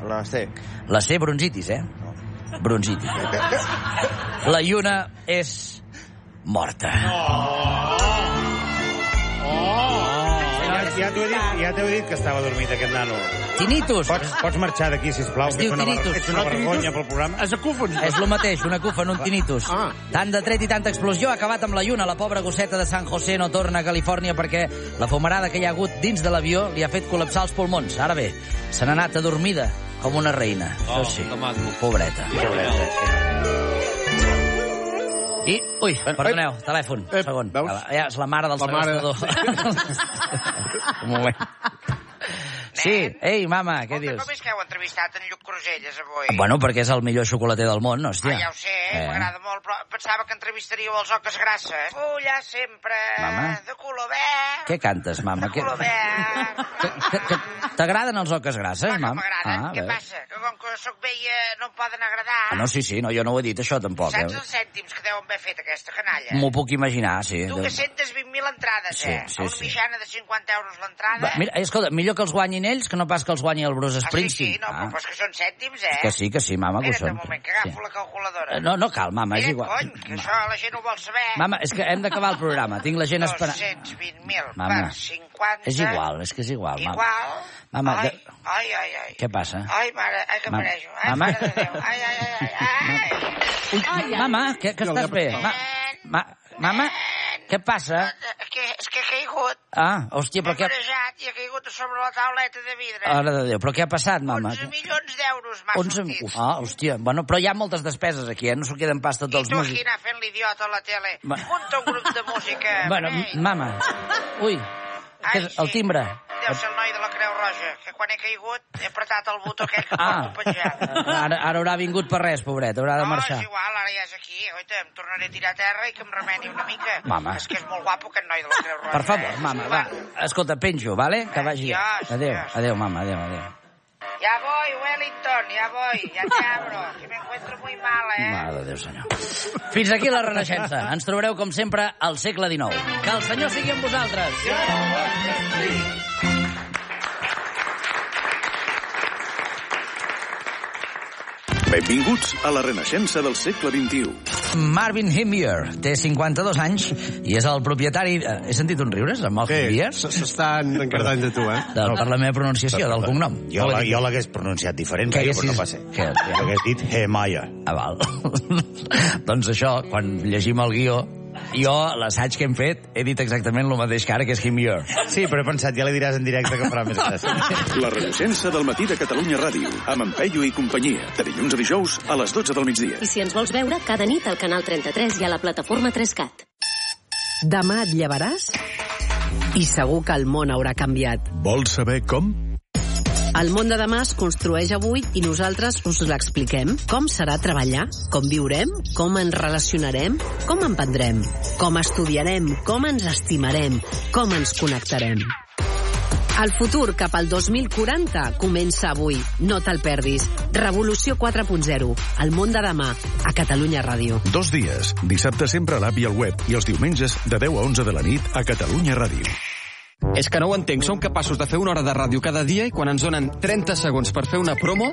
La C. La C, bronzitis, Bronzitis. La lluna és morta. Ja t'ho he dit que estava dormit aquest nano. Tinnitus. Pots marxar d'aquí, sisplau. Es diu tinnitus. Ets una vergonya pel programa. És acúfon. És el mateix, una cufa, no un tinnitus. Tant de tret i tanta explosió ha acabat amb la lluna. La pobra gosseta de San José no torna a Califòrnia perquè la fumarada que hi ha hagut dins de l'avió li ha fet col·lapsar els pulmons. Ara bé, se n'ha anat adormida com una reina. Això sí, pobreta. I, ui, perdoneu, telèfon, segon. Ja és la mare del segrestador. Un moment. Sí, ei, mama, què dius? Com és que heu entrevistat en Lluc Cruselles avui? Bueno, perquè és el millor xocolater del món, hòstia. Ja ho sé, m'agrada molt, però pensava que entrevistaríeu els Oques Grasses. Fulla sempre, de color verd. Què cantes, mama? De color verd. T'agraden els Oques Grasses, mama? M'agraden. Què passa? Que com que soc vella no em poden agradar. No, sí, no, jo no ho he dit, això, tampoc. Saps els cèntims que deuen haver fet aquesta canalla? M'ho puc imaginar, sí. 220.000 entrades, Sí. Una mitjana de 50 euros l'entrada. Mira, escolta, millor que els guanyin ells que no pas que els guanyi el Bruce Springsteen. Sí, però és que són cèntims, Que sí, mama, que ho són. Espera't un moment, que agafo la calculadora. No cal, mama, és igual. Cony, que això la gent ho vol saber. Mama, és que hem d'acabar el programa, tinc la gent esperant. 220.000 per 50... És igual, és que és igual, mama. Igual? Mama, ai. Què passa? Ai, mare, que marejo. Ai, mama. mare de Déu. Ai. Mama, que estàs bé? Mama, què passa? És que he caigut. Hòstia, però què... M'he marejat i he caigut a sobre la tauleta de vidre. Mare de Déu, però què ha passat, mama? 11 milions d'euros m'ha sortit. Hòstia, bueno, però hi ha moltes despeses aquí, no s'ho queden pas tots els músics. I tu aquí anar fent l'idiota a la tele. Munta un grup de música. Bueno, mama, ui, el timbre. Deu ser el noi de la Creu Roja, que quan he caigut he apretat el botó aquell que porto penjat. Ara haurà vingut per res, pobret, haurà de marxar. No, és igual, ara ja és aquí. Oita, em tornaré a tirar a terra i que em remeni una mica. Mama. És que és molt guapo aquest noi de la Creu Roja. Per favor, mama, va. Escolta, penjo, vale? Que vagi. Adéu, mama, adéu. Ya voy, Wellington, ya voy, ya te abro, que me encuentro muy mal, Mare de Déu, senyor. Fins aquí la Renaixença. Ens trobareu, com sempre, al segle XIX. Que el senyor sigui amb vosaltres. Benvinguts a la Renaixença del segle XXI. Marvin Himbier té 52 anys i és el propietari... He sentit un riures amb el Himbier? S'estan encardant de tu, Per la meva pronunciació, del cognom. Jo l'hagués pronunciat diferent, però no passa. L'hagués dit Hemaya. Val. Doncs això, quan llegim el guió, jo, l'assaig que hem fet, he dit exactament el mateix que ara, que és Himbier. Sí, però he pensat, ja li diràs en directe que farà més gràcia. La Renaixença del matí de Catalunya Ràdio, amb en Peyu i companyia, de dilluns a dijous a les 12 del migdia. I si ens vols veure, cada nit al canal 33 i a la plataforma 3CAT. Demà et llevaràs i segur que el món haurà canviat. Vols saber com? El món de demà es construeix avui i nosaltres us l'expliquem. Com serà treballar? Com viurem? Com ens relacionarem? Com emprendrem? Com estudiarem? Com ens estimarem? Com ens connectarem? El futur cap al 2040 comença avui. No te'l perdis. Revolució 4.0. El món de demà. A Catalunya Ràdio. 2 dies. Dissabte sempre a l'app i al web. I els diumenges de 10 a 11 de la nit a Catalunya Ràdio. És que no ho entenc. Som capaços de fer una hora de ràdio cada dia i quan ens donen 30 segons per fer una promo...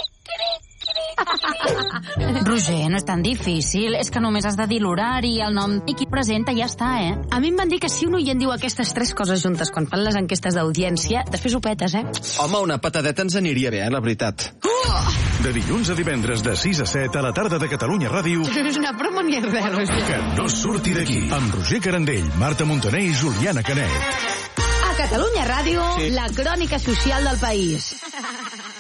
Roger, no és tan difícil. És que només has de dir l'horari, el nom i qui presenta i ja està, A mi em van dir que si un oient diu aquestes 3 coses juntes quan fan les enquestes d'audiència, després ho petes, Home, una patadeta ens aniria bé, la veritat. De dilluns a divendres de 6 a 7 a la tarda de Catalunya Ràdio. És una broma ni res, Roger. Que no surti d'aquí. Amb Roger Carandell, Marta Montaner i Juliana Canet. A Catalunya Ràdio, la crònica social del país.